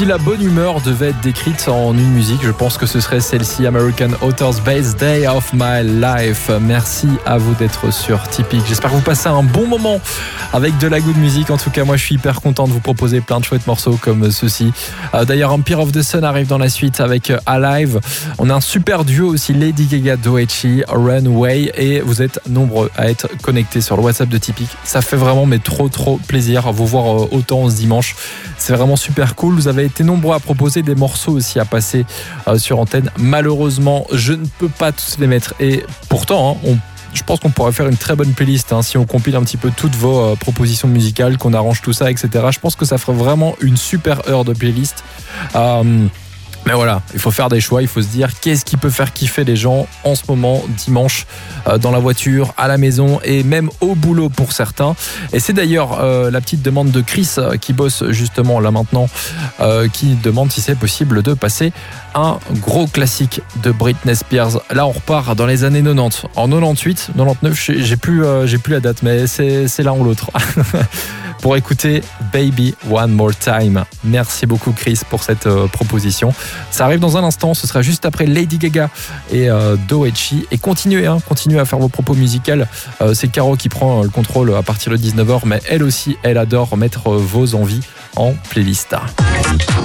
Si la bonne humeur devait être décrite en une musique, je pense que ce serait celle-ci, American Authors Best Day of My Life. Merci à vous d'être sur Tipeee. J'espère que vous passez un bon moment avec de la good music. En tout cas, moi, je suis hyper content de vous proposer plein de chouettes morceaux comme ceux-ci. D'ailleurs, Empire of the Sun arrive dans la suite avec Alive. On a un super duo aussi, Lady Gaga, Doechii, Runway. Et vous êtes nombreux à être connectés sur le WhatsApp de Tipeee. Ça fait vraiment trop plaisir à vous voir autant ce dimanche. C'est vraiment super cool. Vous avez été nombreux à proposer des morceaux aussi à passer sur antenne. Malheureusement, je ne peux pas tous les mettre. Et pourtant, je pense qu'on pourrait faire une très bonne playlist si on compile un petit peu toutes vos propositions musicales, qu'on arrange tout ça, etc. Je pense que ça ferait vraiment une super heure de playlist. Mais voilà, il faut faire des choix, il faut se dire qu'est-ce qui peut faire kiffer les gens en ce moment, dimanche, dans la voiture, à la maison et même au boulot pour certains. Et c'est d'ailleurs la petite demande de Chris qui bosse justement là maintenant, qui demande si c'est possible de passer un gros classique de Britney Spears. Là, on repart dans les années 90. En 98, 99, j'ai plus la date, mais c'est l'un ou l'autre. Pour écouter Baby One More Time. Merci beaucoup Chris pour cette proposition. Ça arrive dans un instant, ce sera juste après Lady Gaga et Doechii. Et continuez à faire vos propos musicaux. C'est Caro qui prend le contrôle à partir de 19h, mais elle aussi, elle adore mettre vos envies en playlist.